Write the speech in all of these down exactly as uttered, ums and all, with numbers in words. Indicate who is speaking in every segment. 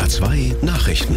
Speaker 1: R zwei Nachrichten.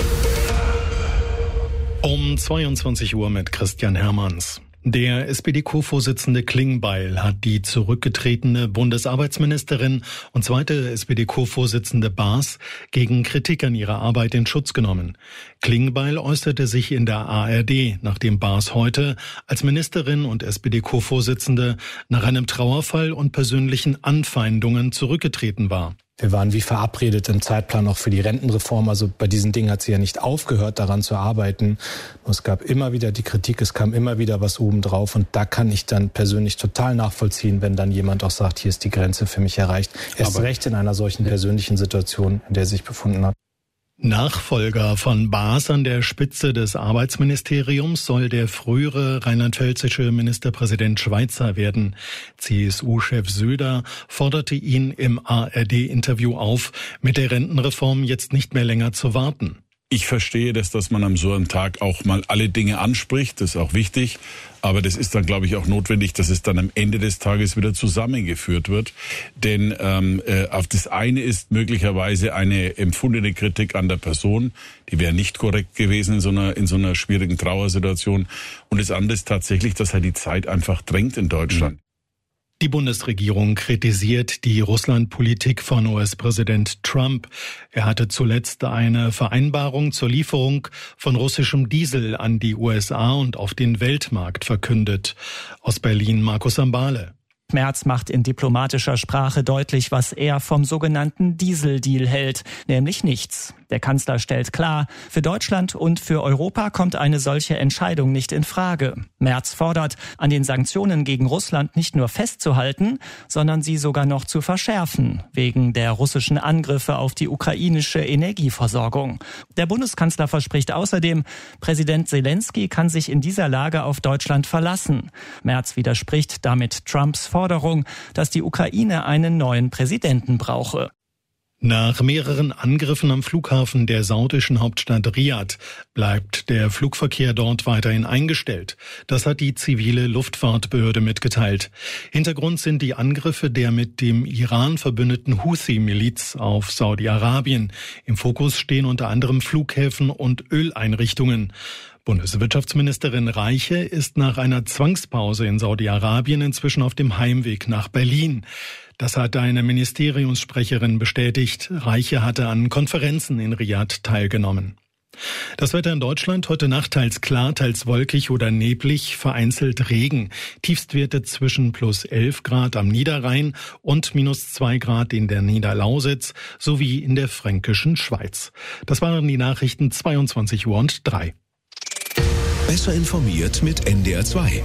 Speaker 2: Um zweiundzwanzig Uhr mit Christian Hermanns. Der S P D-Co-Vorsitzende Klingbeil hat die zurückgetretene Bundesarbeitsministerin und zweite S P D-Co-Vorsitzende Baas gegen Kritik an ihrer Arbeit in Schutz genommen. Klingbeil äußerte sich in der A R D, nachdem Baas heute als Ministerin und S P D-Co-Vorsitzende nach einem Trauerfall und persönlichen Anfeindungen zurückgetreten war.
Speaker 3: Wir waren wie verabredet im Zeitplan auch für die Rentenreform. Also bei diesen Dingen hat sie ja nicht aufgehört, daran zu arbeiten. Es gab immer wieder die Kritik, es kam immer wieder was obendrauf. Und da kann ich dann persönlich total nachvollziehen, wenn dann jemand auch sagt, hier ist die Grenze für mich erreicht. Erst recht in einer solchen persönlichen Situation, in der sie sich befunden hat.
Speaker 2: Nachfolger von Baas an der Spitze des Arbeitsministeriums soll der frühere rheinland-pfälzische Ministerpräsident Schweizer werden. C S U-Chef Söder forderte ihn im A R D-Interview auf, mit der Rentenreform jetzt nicht mehr länger zu warten.
Speaker 4: Ich verstehe das, dass man am so einem Tag auch mal alle Dinge anspricht, das ist auch wichtig. Aber das ist dann, glaube ich, auch notwendig, dass es dann am Ende des Tages wieder zusammengeführt wird. Denn ähm, äh, auf das eine ist möglicherweise eine empfundene Kritik an der Person, die wäre nicht korrekt gewesen in so einer in so einer schwierigen Trauersituation. Und das andere ist tatsächlich, dass halt die Zeit einfach drängt in Deutschland. Mhm.
Speaker 2: Die Bundesregierung kritisiert die Russland-Politik von U S-Präsident Trump. Er hatte zuletzt eine Vereinbarung zur Lieferung von russischem Diesel an die U S A und auf den Weltmarkt verkündet. Aus Berlin Markus Sambale.
Speaker 5: Merz macht in diplomatischer Sprache deutlich, was er vom sogenannten Dieseldeal hält, nämlich nichts. Der Kanzler stellt klar, für Deutschland und für Europa kommt eine solche Entscheidung nicht in Frage. Merz fordert, an den Sanktionen gegen Russland nicht nur festzuhalten, sondern sie sogar noch zu verschärfen, wegen der russischen Angriffe auf die ukrainische Energieversorgung. Der Bundeskanzler verspricht außerdem, Präsident Zelensky kann sich in dieser Lage auf Deutschland verlassen. Merz widerspricht damit Trumps Forderung, dass die Ukraine einen neuen Präsidenten brauche.
Speaker 2: Nach mehreren Angriffen am Flughafen der saudischen Hauptstadt Riad bleibt der Flugverkehr dort weiterhin eingestellt. Das hat die zivile Luftfahrtbehörde mitgeteilt. Hintergrund sind die Angriffe der mit dem Iran verbündeten Houthi-Miliz auf Saudi-Arabien. Im Fokus stehen unter anderem Flughäfen und Öleinrichtungen. Bundeswirtschaftsministerin Reiche ist nach einer Zwangspause in Saudi-Arabien inzwischen auf dem Heimweg nach Berlin. Das hat eine Ministeriumssprecherin bestätigt. Reiche hatte an Konferenzen in Riad teilgenommen. Das Wetter in Deutschland heute Nacht teils klar, teils wolkig oder neblig, vereinzelt Regen. Tiefstwerte zwischen plus elf Grad am Niederrhein und minus zwei Grad in der Niederlausitz sowie in der fränkischen Schweiz. Das waren die Nachrichten zweiundzwanzig Uhr und drei.
Speaker 1: Besser informiert mit N D R zwei.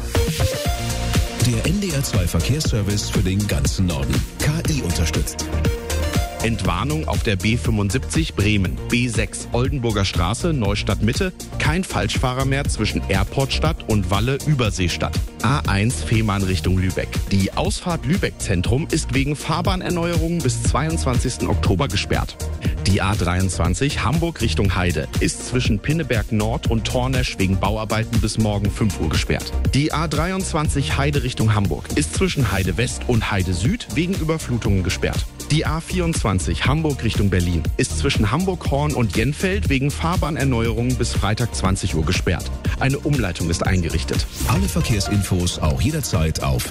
Speaker 1: Der N D R zwei Verkehrsservice für den ganzen Norden. K I unterstützt.
Speaker 6: Entwarnung auf der B fünfundsiebzig Bremen, B sechs Oldenburger Straße, Neustadt Mitte, kein Falschfahrer mehr zwischen Airportstadt und Walle Überseestadt. A eins Fehmarn Richtung Lübeck. Die Ausfahrt Lübeck Zentrum ist wegen Fahrbahnerneuerung bis zweiundzwanzigsten Oktober gesperrt. Die A dreiundzwanzig Hamburg Richtung Heide ist zwischen Pinneberg Nord und Tornesch wegen Bauarbeiten bis morgen fünf Uhr gesperrt. Die A dreiundzwanzig Heide Richtung Hamburg ist zwischen Heide West und Heide Süd wegen Überflutungen gesperrt. Die A vierundzwanzig Hamburg Richtung Berlin ist zwischen Hamburg-Horn und Jenfeld wegen Fahrbahnerneuerung bis Freitag zwanzig Uhr gesperrt. Eine Umleitung ist eingerichtet.
Speaker 1: Alle Verkehrsinfos auch jederzeit auf